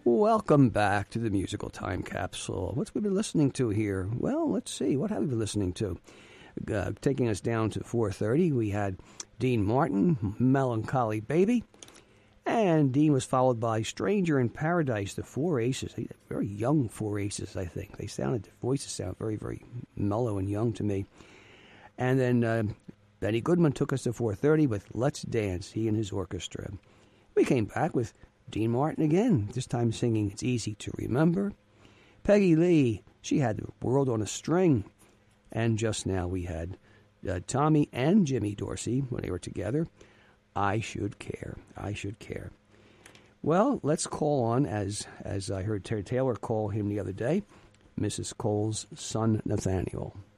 Welcome back to the Musical Time Capsule. What's we been listening to here? Well, let's see. What have we been listening to? Taking us down to 4:30, we had Dean Martin, Melancholy Baby. And Dean was followed by Stranger in Paradise, the Four Aces. Very young Four Aces, I think. Their voices sound very, very mellow and young to me. And then Benny Goodman took us to 4:30 with Let's Dance, he and his orchestra. We came back with Dean Martin again, this time singing It's Easy to Remember. Peggy Lee, she had The World on a String. And just now we had Tommy and Jimmy Dorsey, when they were together, I Should Care. I Should Care. Well, let's call on, as I heard Terry Taylor call him the other day, Mrs. Cole's son, Nathaniel.